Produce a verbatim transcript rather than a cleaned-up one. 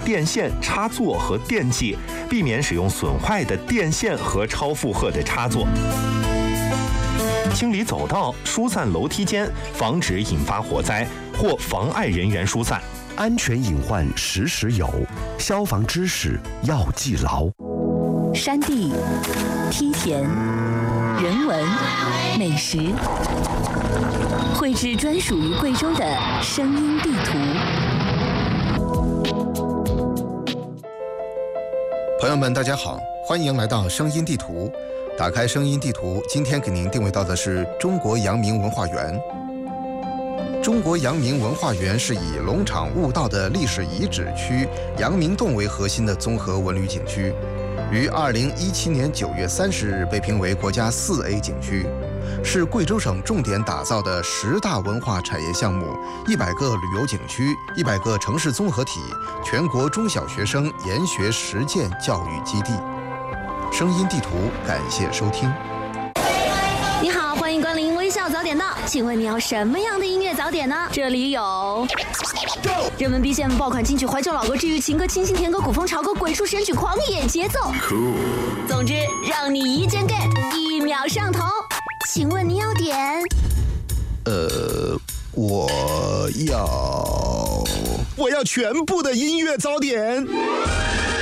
电线、插座和电器，避免使用损坏的电线和超负荷的插座。清理走道、疏散楼梯间，防止引发火灾或妨碍人员疏散。 安全隐患时时有，消防知识要记牢。 山地、梯田、人文、美食，绘制专属于贵州的声音地图。 朋友们，大家好，欢迎来到声音地图。打开声音地图，今天给您定位到的是中国阳明文化园。中国阳明文化园是以龙场悟道的历史遗址区阳明洞为核心的综合文旅景区，于二零一七年九月三十日被评为国家四 A 景区，是贵州省重点打造的十大文化产业项目、一百个旅游景区、一百个城市综合体、全国中小学生研学实践教育基地。声音地图，感谢收听。 你好，欢迎光临微笑早点到，请问你要什么样的音乐早点呢？这里有热门 B G M 爆款金曲、怀旧老歌、治愈情歌、清新甜歌、古风潮歌、鬼畜神曲、狂野节奏。Cool. 总之，让你一键 get， 一秒上头。请问你要点？ 呃，我要， 我要全部的音乐早点。